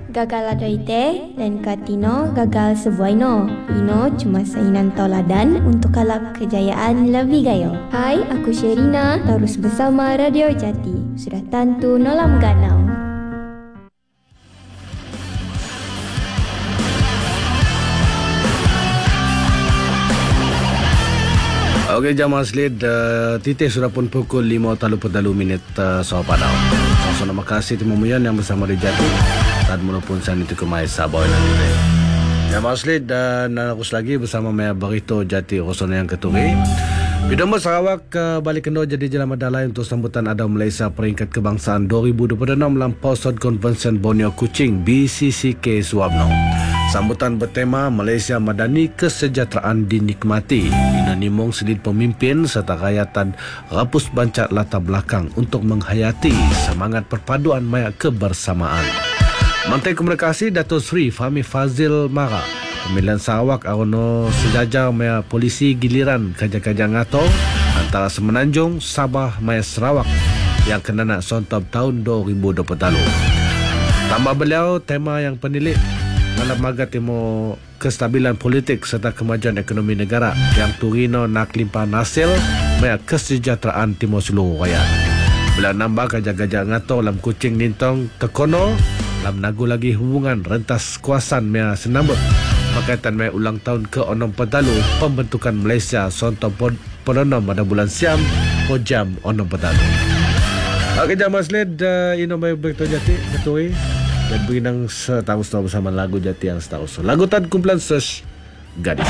Gagal adoite dan Katino gagal sebuaino. Ino cuma sainan toladan untuk kalap kejayaan lebih gayo. Hai, aku Sherina, terus bersama Radio Jati. Sudah tentu nolam ganau. Okey, jam asli titik sudah pun pukul 5.40 soal padau. Terima kasih teman-teman yang bersama di Jati. Dan menopun sana itu kemai Sabah nanti. Jam asli dan aku lagi bersama Maya Barito Jati Rosona yang keturi. Bidang Sarawak balik kendo jadi jalan madalai untuk sambutan Adau Malaysia peringkat kebangsaan 2026 dalam Pausod Convention Borneo Kuching BCCK Suwabno. Sambutan bertema Malaysia Madani Kesejahteraan Dinikmati. Ina nimong selid pemimpin serta rakyatan rapus bancak latar belakang untuk menghayati semangat perpaduan maya kebersamaan. Menteri Komunikasi Dato' Sri Fahmi Fazil Mara Pemilihan Sarawak arono sejajar maya polisi giliran kerja-kerja ngato antara Semenanjung, Sabah, maya Sarawak yang kena nak sontop tahun 2020. Tambah beliau tema yang penilik dalam maga temo kestabilan politik serta kemajuan ekonomi negara yang turino nak limpah hasil maya kesejahteraan timo seluruh rakyat. Beliau nambah gajah-gajah ngato dalam Kuching Nintong tekono dalam nagu lagi hubungan rentas kuasan maya senambut berkaitan maya ulang tahun ke-60 pembentukan Malaysia sontop pononom pada bulan Siam Pojam 60. Okey, jam maslid ino may berito Jati ketui dan berinang setahun bersama lagu Jati yang setahun. Lagu tan kumpulan Search Gadis.